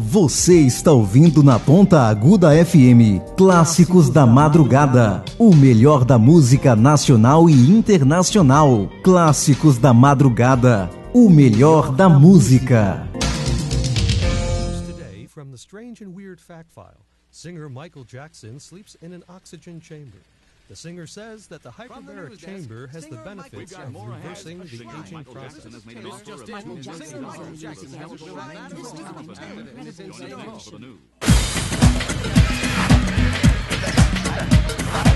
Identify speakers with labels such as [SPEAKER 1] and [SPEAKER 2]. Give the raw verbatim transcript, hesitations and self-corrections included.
[SPEAKER 1] Você está ouvindo na Ponta Aguda F M, Clássicos da Madrugada, o melhor da música nacional e internacional. Clássicos da Madrugada, o melhor da música.
[SPEAKER 2] Today, from the strange and weird fact file, singer Michael Jackson sleeps in an oxygen chamber. The singer says that the hyperbaric chamber has the benefits of reversing the aging process.
[SPEAKER 3] Michael Jackson has